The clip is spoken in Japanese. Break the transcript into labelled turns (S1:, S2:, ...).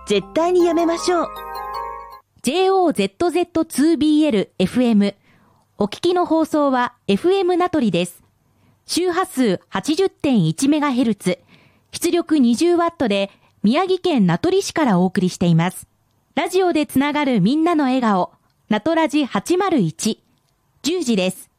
S1: 絶対にやめましょう。
S2: JOZZ2BL FM。お聞きの放送は FM 名取です。周波数 80.1MHz、出力 20W で宮城県名取市からお送りしています。ラジオでつながるみんなの笑顔、名取ラジ801、10時です。